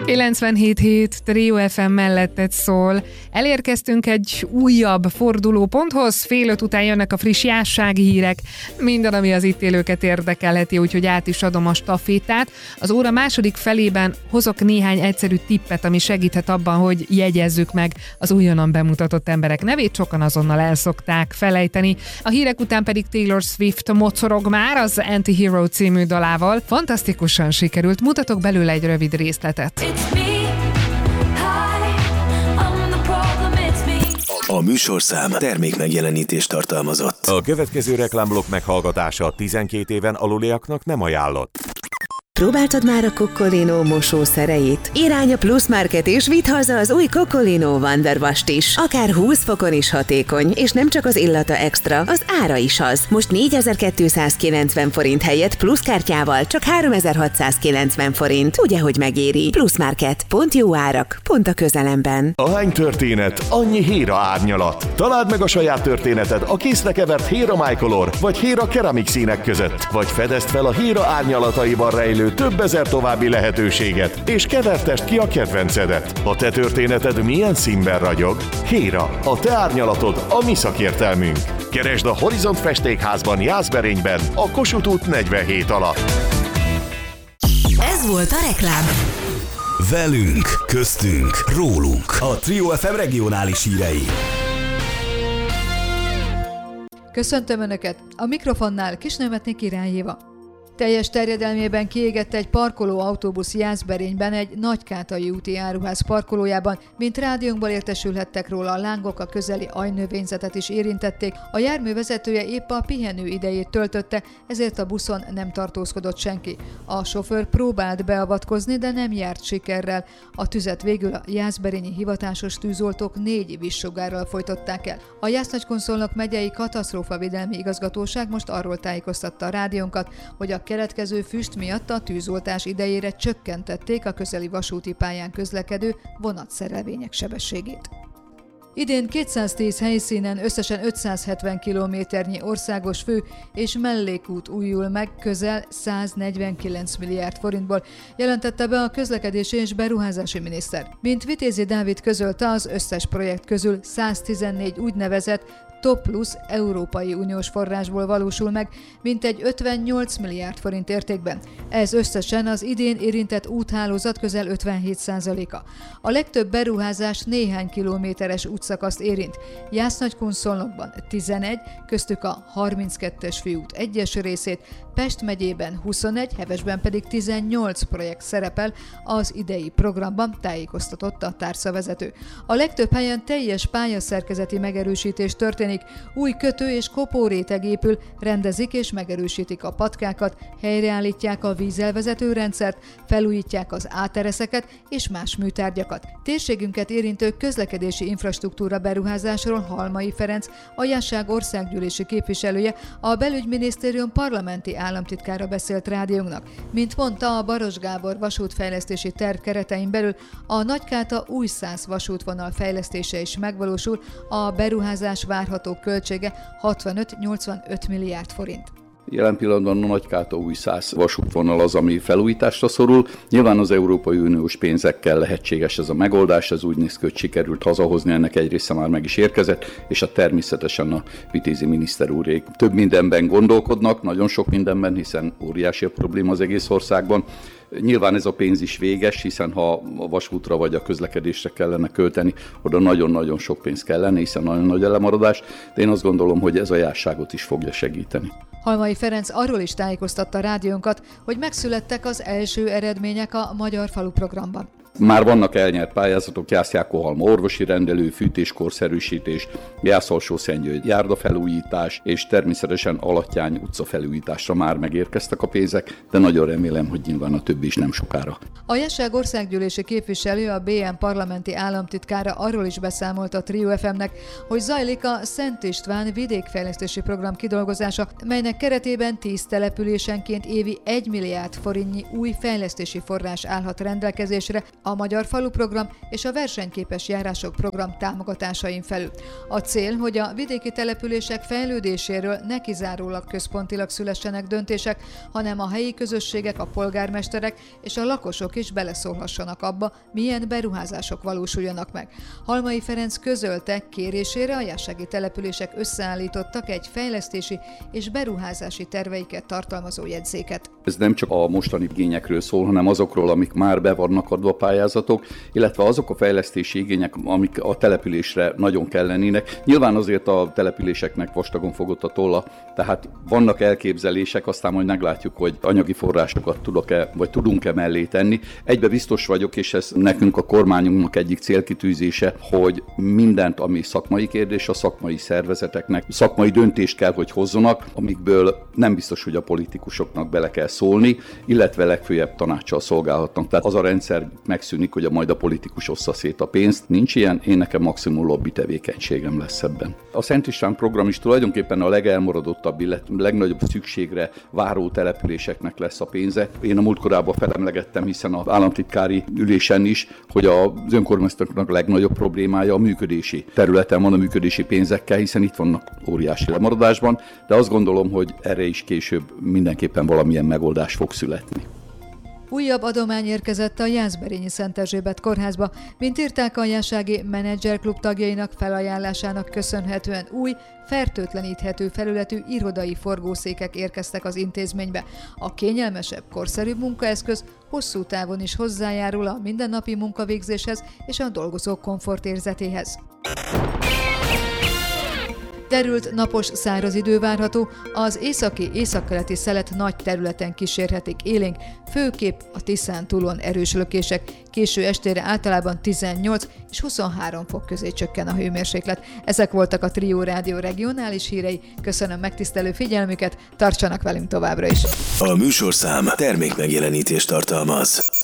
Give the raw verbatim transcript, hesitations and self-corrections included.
kilencvenhét hét Trio ef em melletted szól. Elérkeztünk egy újabb fordulóponthoz, fél öt után jönnek a friss jássági hírek, minden, ami az itt élőket érdekelheti, úgyhogy át is adom a stafétát. Az óra második felében hozok néhány egyszerű tippet, ami segíthet abban, hogy jegyezzük meg az újonnan bemutatott emberek nevét, sokan azonnal el szokták felejteni. A hírek után pedig Taylor Swift mocorog már az Anti-Hero című dalával. Fantasztikusan sikerült, mutatok belőle egy rövid részletet. A műsorszám termékmegjelenítést tartalmazott. A következő reklámblokk meghallgatása tizenkét éven aluliaknak nem ajánlott. Próbáltad már a Coccolino mosószereit? Irány a Plus Market és vidd haza az új Coccolino Wonder Wash-t is. Akár húsz fokon is hatékony, és nem csak az illata extra, az ára is az. Most négyezer-kétszázkilencven forint helyett Plus kártyával csak háromezer-hatszázkilencven forint. Ugye, hogy megéri? Plus Market. Pont jó árak, pont a közelemben. Ahány történet, annyi héra árnyalat. Találd meg a saját történeted a készre kevert Héra MyColor vagy Héra Keramik színek között. Vagy fedezd fel a Héra árnyalataiban rejlő több ezer további lehetőséget, és kevertest ki a kedvencedet. A te történeted milyen színben ragyog? Héra, a te árnyalatod, a mi szakértelmünk. Keresd a Horizont Festékházban, Jászberényben, a Kossuth út negyvenhét alatt. Ez volt a reklám. Velünk, köztünk, rólunk. A Trio ef em regionális hírei. Köszöntöm Önöket! A mikrofonnál Kisnőmetné Király Éva. Teljes terjedelmében kiégett egy parkoló autóbusz Jászberényben egy Nagykátai úti áruház parkolójában, mint rádiónkból értesülhettek róla, a lángok a közeli aljnövényzetet is érintették. A jármű vezetője épp a pihenő idejét töltötte, ezért a buszon nem tartózkodott senki. A sofőr próbált beavatkozni, de nem járt sikerrel. A tüzet végül a jászberényi hivatásos tűzoltók négy vízsugárral folytották el. A Jász-Nagykunszolnok megyei katasztrófavédelmi igazgatóság most arról tájékoztatta a rádiónkat, hogy a keletkező füst miatt a tűzoltás idejére csökkentették a közeli vasúti pályán közlekedő vonatszerelvények sebességét. Idén kétszáztíz helyszínen összesen ötszázhetven kilométernyi országos fő- és mellékút újul meg közel száznegyvenkilenc milliárd forintból, jelentette be a közlekedési és beruházási miniszter. Mint Vitézi Dávid közölte, az összes projekt közül száztizennégy úgynevezett Top plusz Európai Uniós forrásból valósul meg, mintegy ötvennyolc milliárd forint értékben. Ez összesen az idén érintett úthálózat közel ötvenhét százaléka. A legtöbb beruházás néhány kilométeres útszakaszt érint. Jász-Nagykunszolnokban tizenegy, köztük a harminckettes főút egyes részét, Pest megyében huszonegy, Hevesben pedig tizennyolc projekt szerepel az idei programban, tájékoztatott a társzavezető. A legtöbb helyen teljes pályaszerkezeti megerősítés történik, új kötő- és kopóréteg épül, rendezik és megerősítik a patkákat, helyreállítják a vízelvezető rendszert, felújítják az átereszeket és más műtárgyakat. Térségünket érintő közlekedési infrastruktúra beruházásról Halmai Ferenc, a Jásság országgyűlési képviselője, a Belügyminisztérium parlamenti államtitkára beszélt rádiónknak. Mint mondta, a Baros Gábor vasútfejlesztési terv keretein belül a Nagykáta-Újszász vasútvonal fejlesztése is megvalósul, a beruházás várható költsége hatvanöt-nyolcvanöt milliárd forint. Jelen pillanatban a Nagykáta-Újszász vasútvonal az, ami felújításra szorul. Nyilván az Európai Uniós pénzekkel lehetséges ez a megoldás, ez úgy néz ki, hogy sikerült hazahozni, ennek egy része már meg is érkezett, és a természetesen a vitézi miniszter úrék több mindenben gondolkodnak, nagyon sok mindenben, hiszen óriási a probléma az egész országban. Nyilván ez a pénz is véges, hiszen ha a vasútra vagy a közlekedésre kellene költeni, oda nagyon-nagyon sok pénz kellene, hiszen nagyon nagy elemaradás, de én azt gondolom, hogy ez a jásságot is fogja segíteni. Halmai Ferenc arról is tájékoztatta a rádiónkat, hogy megszülettek az első eredmények a Magyar Falu programban. Már vannak elnyert pályázatok, Jász-Jákóhalma orvosi rendelő, fűtéskorszerűsítés, Jász-Alsó-Szentgyörgy járdafelújítás, és természetesen Alattyány utca felújításra már megérkeztek a pénzek, de nagyon remélem, hogy nyilván a többi is nem sokára. A Jásság országgyűlési képviselő, a bé em parlamenti államtitkára arról is beszámolt a Trio ef em-nek, hogy zajlik a Szent István vidékfejlesztési program kidolgozása, melynek keretében tíz településenként évi egy milliárd forintnyi új fejlesztési forrás állhat rendelkezésre, a Magyar Falu program és a Versenyképes Járások program támogatásain felül. A cél, hogy a vidéki települések fejlődéséről ne kizárólag központilag szülessenek döntések, hanem a helyi közösségek, a polgármesterek és a lakosok azok is beleszólhassanak abba, milyen beruházások valósuljanak meg. Halmai Ferenc közölte, kérésére a jássági települések összeállítottak egy fejlesztési és beruházási terveiket tartalmazó jegyzéket. Ez nem csak a mostani igényekről szól, hanem azokról, amik már be vannak adva a pályázatok, illetve azok a fejlesztési igények, amik a településre nagyon kellenének. Nyilván azért a településeknek vastagon fogott a tolla, tehát vannak elképzelések, aztán majd meglátjuk, hogy anyagi forrásokat tudok-e, vagy tudunk-e mellé tenni. Egybe biztos vagyok, és ez nekünk a kormányunknak egyik célkitűzése, hogy mindent, ami szakmai kérdés, a szakmai szervezeteknek szakmai döntést kell, hogy hozzanak, amikből nem biztos, hogy a politikusoknak bele kell szólni, illetve legfőjebb tanácssal szolgálhatnak. Tehát az a rendszer megszűnik, hogy a majd a politikus ossza szét a pénzt. Nincs ilyen, én nekem maximum lobby tevékenységem lesz ebben. A Szent István program is tulajdonképpen a legelmaradottabb, illetve legnagyobb szükségre váró településeknek lesz a pénze. Én a múltkorában felemlegettem, hiszen az államtitkári ülésen is, hogy az önkormányzatoknak a legnagyobb problémája a működési területen van, a működési pénzekkel, hiszen itt vannak óriási lemaradásban, de azt gondolom, hogy erre is később mindenképpen valamilyen megoldás fog születni. Újabb adomány érkezett a Jászberényi Szent Erzsébet kórházba, mint írták a jássági menedzserklub tagjainak felajánlásának köszönhetően új, fertőtleníthető felületű irodai forgószékek érkeztek az intézménybe. A kényelmesebb, korszerűbb munkaeszköz hosszú távon is hozzájárul a mindennapi munkavégzéshez és a dolgozók komfortérzetéhez. Derült, napos, száraz idő várható, az északi, északkeleti szelet nagy területen kísérhetik élénk, főképp a Tiszántúlon erős lökések. Késő estére általában tizennyolc és huszonhárom fok közé csökken a hőmérséklet. Ezek voltak a Trio Rádió regionális hírei. Köszönöm megtisztelő figyelmüket, tartsanak velünk továbbra is! A műsorszám termékmegjelenítést tartalmaz.